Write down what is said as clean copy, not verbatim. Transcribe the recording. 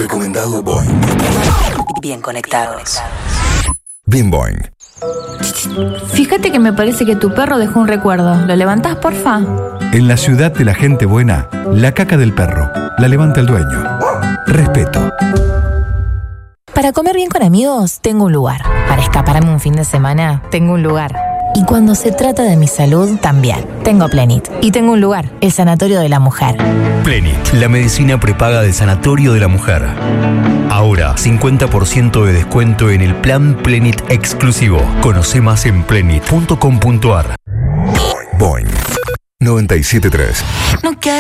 Recomendado Boing. Bien conectados. Bien Boing. Fíjate que me parece que tu perro dejó un recuerdo. ¿Lo levantás, porfa? En la ciudad de la gente buena, la caca del perro la levanta el dueño. Respeto. Para comer bien con amigos, tengo un lugar. Para escaparme un fin de semana, tengo un lugar. Y cuando se trata de mi salud, también. Tengo Plenit. Y tengo un lugar, el Sanatorio de la Mujer. Plenit, la medicina prepaga del Sanatorio de la Mujer. Ahora, 50% de descuento en el plan Plenit exclusivo. Conoce más en plenit.com.ar. Boing 97.3. No quiero